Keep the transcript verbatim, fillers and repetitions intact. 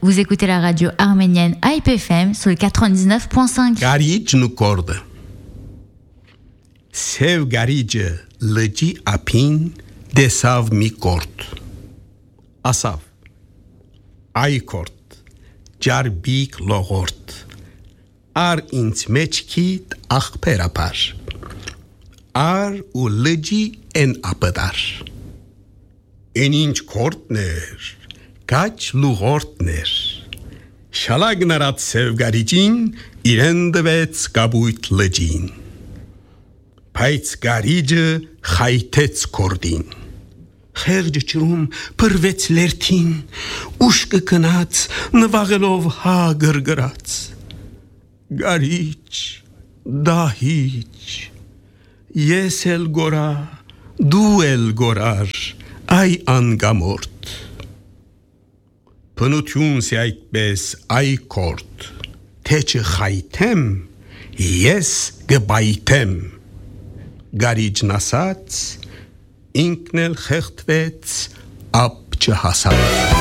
Vous écoutez la radio arménienne I P F M sur le quatre-vingt-dix-neuf point cinq. Գարիջն ու կորդը Սև գարիջը լճի ափին դեսավ մի կորդ ասավ Այ կորդ ջարբիկ լողորդ Ար ինձ մեջքիդ աղբերապար Ար ու լճի են ապդար Են ինչ կորդներ Կաչ լուղորդներ Շալագ նրած սև գարիջին իրեն դվեց կաբույտ լճին Բայց գարիջը խայթեց կորդին Խեղջը ջրում պրվեց լերթին Ուշկը կնաց նվաղելով հա գրգրած Գարիջ, դահիջ Ես էլ գորա, դու էլ գորար Այ անգամորդ Բնություն սի այդպես այ կորդ Թե չխայթեմ, ես գբայթեմ Գարիջն ասաց, ինքն էլ խեղդվեց, ապ չհասավ